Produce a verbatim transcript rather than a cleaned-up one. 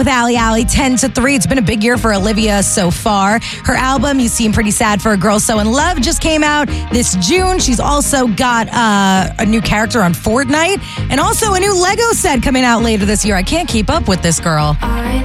with Ali Ali, ten to three. It's been a big year for Olivia so far. Her album, You Seem Pretty Sad for a Girl So in Love, just came out this June. She's also got uh, a new character on Fortnite and also a new Lego set coming out later this year. I can't keep up with this girl.